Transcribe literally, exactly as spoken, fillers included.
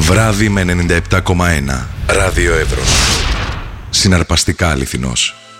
Βράδυ με ενενήντα επτά κόμμα ένα. Ράδιο Εύρος. Συναρπαστικά αληθινός.